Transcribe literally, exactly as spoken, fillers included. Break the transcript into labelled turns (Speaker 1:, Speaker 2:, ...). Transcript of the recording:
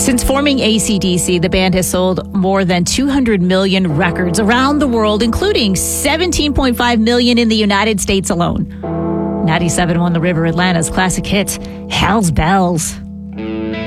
Speaker 1: Since forming A C D C, the band has sold more than two hundred million records around the world, including seventeen point five million in the United States alone. ninety-seven point one The River, Atlanta's classic hit, Hell's Bells.